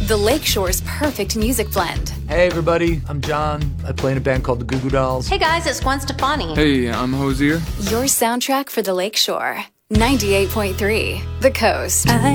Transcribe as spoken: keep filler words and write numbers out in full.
the Lakeshore's perfect music blend. Hey everybody, I'm John. I play in a band called the Goo Goo Dolls. Hey guys, it's Gwen Stefani. Hey, I'm Hosier. Your soundtrack for the Lakeshore. ninety-eight point three, The Coast.